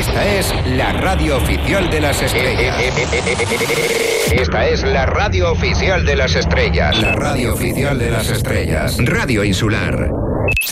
Esta es la radio oficial de las estrellas. Esta es la radio oficial de las estrellas. La radio oficial de las estrellas. Radio Insular.